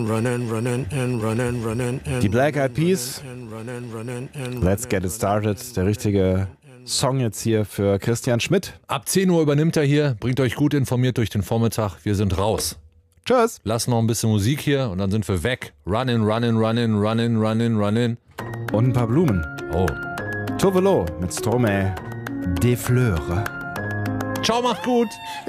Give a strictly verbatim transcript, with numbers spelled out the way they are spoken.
Die Black Eyed Peas, Let's Get It Started, der richtige Song jetzt hier für Christian Schmidt. Ab zehn Uhr übernimmt er hier, bringt euch gut informiert durch den Vormittag. Wir sind raus. Tschüss. Lass noch ein bisschen Musik hier und dann sind wir weg. Runnin', runnin', runnin', runnin', runnin', runnin'. Und ein paar Blumen. Oh. Tovelo mit Stromae. Des Fleurs. Ciao, macht gut.